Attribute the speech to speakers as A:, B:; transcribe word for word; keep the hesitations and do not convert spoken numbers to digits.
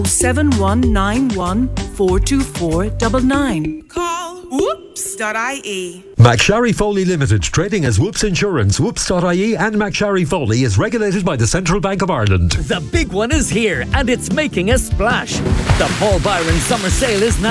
A: seven one nine one four two four nine nine.
B: Call whoops dot I E.
C: McSharry Foley Limited, trading as Whoops Insurance, whoops dot I E and McSharry Foley is regulated by the Central Bank of Ireland.
D: The big one is here and it's making a splash. The Paul Byron Summer Sale is now